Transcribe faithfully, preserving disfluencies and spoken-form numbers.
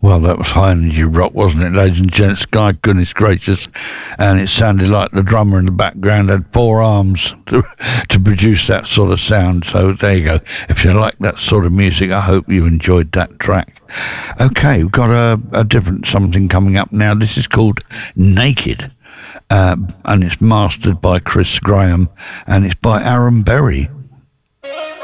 Well, that was high energy rock, wasn't it, ladies and gents? My goodness gracious. And it sounded like the drummer in the background had four arms to, to produce that sort of sound. So there you go. If you like that sort of music, I hope you enjoyed that track. Okay, we've got a, a different something coming up now. This is called Naked. Uh, and it's mastered by Chris Graham. And it's by Aaron Berry.